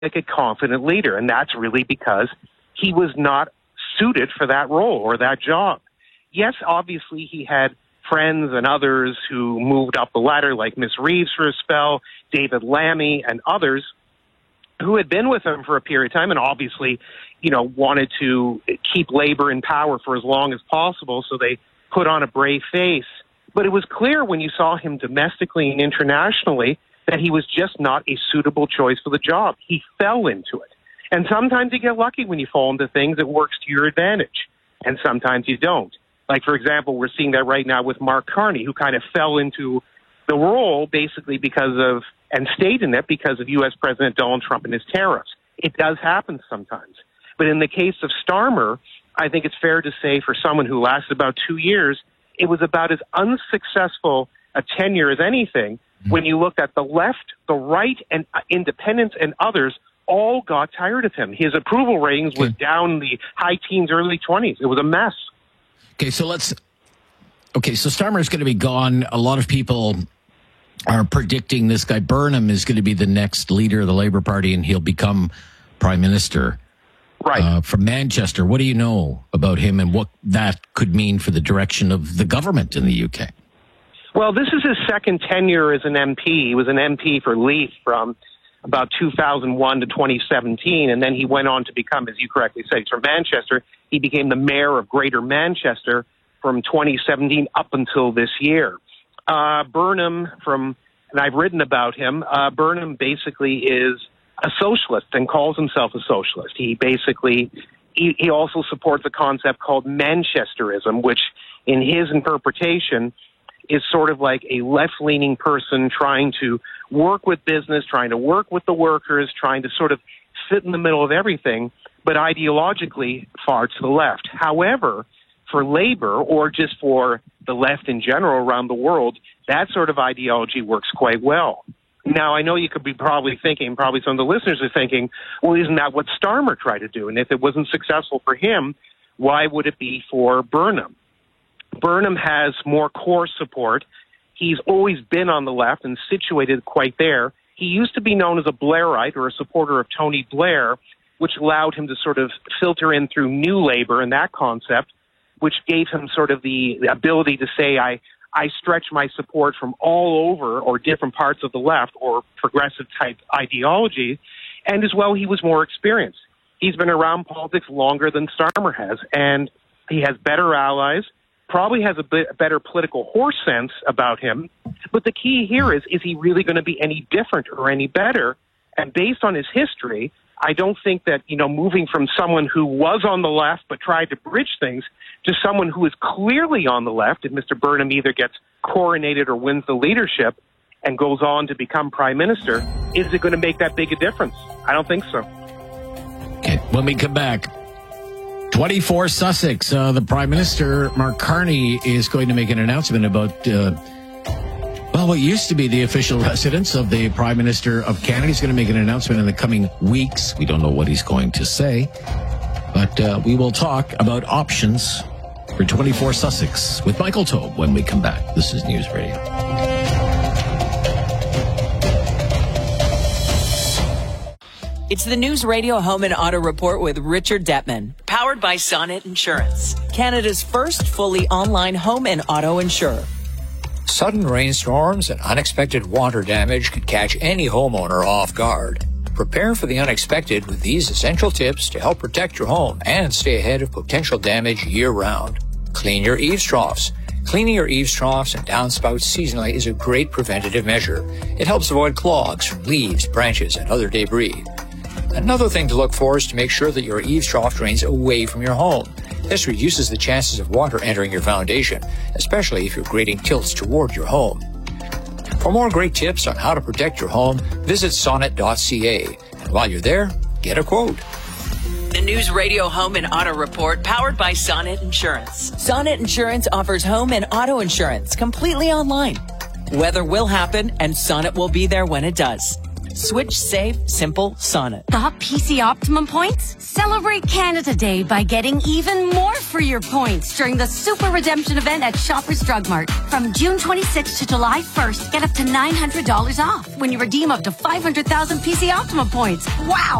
like a confident leader, and that's really because he was not suited for that role or that job. Yes, obviously he had friends and others who moved up the ladder, like Miss Reeves for a spell, David Lammy, and others who had been with him for a period of time and obviously, wanted to keep Labour in power for as long as possible, so they put on a brave face. But it was clear when you saw him domestically and internationally that he was just not a suitable choice for the job. He fell into it. And sometimes you get lucky when you fall into things that works to your advantage, and sometimes you don't. Like, for example, we're seeing that right now with Mark Carney, who kind of fell into the role basically because of, and stayed in it because of U.S. President Donald Trump and his tariffs. It does happen sometimes. But in the case of Starmer, I think it's fair to say for someone who lasted about 2 years, it was about as unsuccessful a tenure as anything when you looked at the left, the right, and independents and others all got tired of him. His approval ratings was down in the high teens, early 20s. It was a mess. So Starmer is going to be gone. A lot of people are predicting this guy Burnham is going to be the next leader of the Labour Party and he'll become Prime Minister. Right. From Manchester. What do you know about him and what that could mean for the direction of the government in the UK? Well, this is his second tenure as an MP. He was an MP for Leith from about 2001 to 2017, and then he went on to become, as you correctly said, he's from Manchester. He became the mayor of Greater Manchester from 2017 up until this year. Burnham, and I've written about him, Burnham basically is a socialist and calls himself a socialist. He also supports a concept called Manchesterism, which in his interpretation is sort of like a left-leaning person trying to work with business, trying to work with the workers, trying to sort of fit in the middle of everything, but ideologically far to the left. However, for Labour, or just for the left in general around the world, that sort of ideology works quite well. Now, I know you could be probably thinking, probably some of the listeners are thinking, well, isn't that what Starmer tried to do? And if it wasn't successful for him, why would it be for Burnham? Burnham has more core support. He's always been on the left and situated quite there. He used to be known as a Blairite or a supporter of Tony Blair, which allowed him to sort of filter in through New Labour and that concept, which gave him sort of the ability to say, I stretch my support from all over or different parts of the left or progressive type ideology. And as well, he was more experienced. He's been around politics longer than Starmer has, and he has better allies, probably has a better political horse sense about him. But the key here is he really going to be any different or any better? And based on his history, I don't think that, moving from someone who was on the left but tried to bridge things to someone who is clearly on the left, if Mr. Burnham either gets coronated or wins the leadership and goes on to become Prime Minister, is it going to make that big a difference? I don't think so. Okay, when we come back, 24 Sussex, the Prime Minister, Mark Carney, is going to make an announcement about, what used to be the official residence of the Prime Minister of Canada. He's going to make an announcement in the coming weeks. We don't know what he's going to say, but we will talk about options for 24 Sussex with Michael Taube when we come back. This is News Radio. It's the News Radio Home and Auto Report with Richard Detman, powered by Sonnet Insurance, Canada's first fully online home and auto insurer. Sudden rainstorms and unexpected water damage can catch any homeowner off guard. Prepare for the unexpected with these essential tips to help protect your home and stay ahead of potential damage year-round. Clean your eaves troughs. Cleaning your eaves troughs and downspouts seasonally is a great preventative measure. It helps avoid clogs from leaves, branches, and other debris. Another thing to look for is to make sure that your eaves trough drains away from your home. This reduces the chances of water entering your foundation, especially if your grading tilts toward your home. For more great tips on how to protect your home, visit sonnet.ca. And while you're there, get a quote. The News Radio Home and Auto Report, powered by Sonnet Insurance. Sonnet Insurance offers home and auto insurance completely online. Weather will happen, and Sonnet will be there when it does. Switch safe, simple, Sonnet. Got PC Optimum points? Celebrate Canada Day by getting even more for your points during the Super Redemption event at Shoppers Drug Mart. From June 26th to July 1st, get up to $900 off when you redeem up to 500,000 PC Optimum points. Wow!